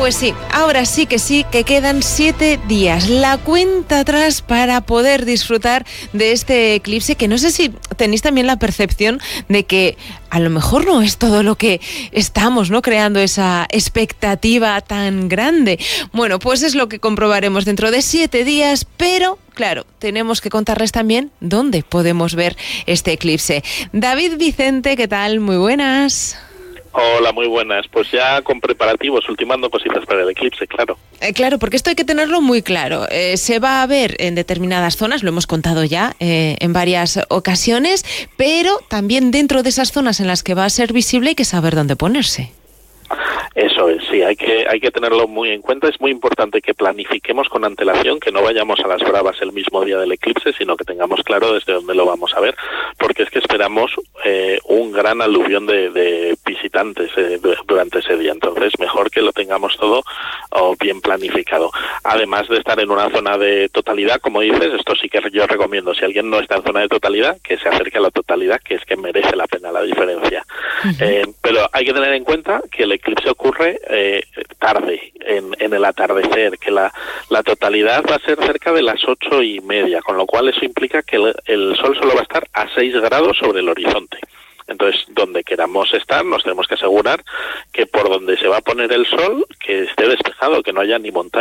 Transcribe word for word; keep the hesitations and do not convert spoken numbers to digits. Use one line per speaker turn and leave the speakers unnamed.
Pues sí, ahora sí que sí, que quedan siete días. La cuenta atrás para poder disfrutar de este eclipse, que no sé si tenéis también la percepción de que a lo mejor no es todo lo que estamos, ¿no?, creando esa expectativa tan grande. Bueno, pues es lo que comprobaremos dentro de siete días, pero claro, tenemos que contarles también dónde podemos ver este eclipse. David Vicente, ¿qué tal? Muy buenas.
Hola, muy buenas. Pues ya con preparativos, ultimando cositas para el eclipse, claro.
Eh, claro, porque esto hay que tenerlo muy claro. Eh, se va a ver en determinadas zonas, lo hemos contado ya eh, en varias ocasiones, pero también dentro de esas zonas en las que va a ser visible hay que saber dónde ponerse.
Eso es, sí, hay que hay que tenerlo muy en cuenta. Es muy importante que planifiquemos con antelación, que no vayamos a las bravas el mismo día del eclipse, sino que tengamos claro desde dónde lo vamos a ver, porque es que esperamos eh, un gran aluvión de, de visitantes eh, durante ese día. Entonces, mejor que lo tengamos todo oh, bien planificado. Además de estar en una zona de totalidad, como dices, esto sí que yo recomiendo, si alguien no está en zona de totalidad, que se acerque a la totalidad, que es que merece la pena la diferencia. Uh-huh. Eh, pero hay que tener en cuenta que el eclipse ocurre eh, tarde, en, en el atardecer, que la, la totalidad va a ser cerca de las ocho y media, con lo cual eso implica que el, el sol solo va a estar a seis grados sobre el horizonte. Entonces, donde queramos estar, nos tenemos que asegurar que por donde se va a poner el sol, que esté despejado, que no haya ni montaña